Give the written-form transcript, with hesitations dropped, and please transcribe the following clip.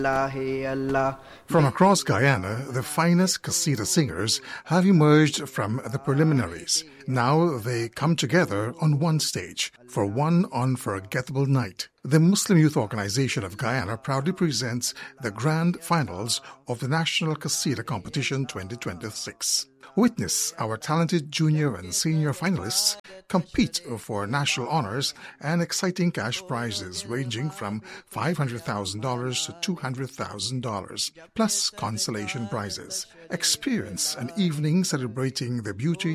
From across Guyana, the finest Qasida singers have emerged from the preliminaries. Now they come together on one stage for one unforgettable night. The Muslim Youth Organization of Guyana proudly presents the grand finals of the National Qasida Competition 2026. Witness our talented junior and senior finalists compete for national honors and exciting cash prizes ranging from $500,000 to $200,000, plus consolation prizes. Experience an evening celebrating the beauty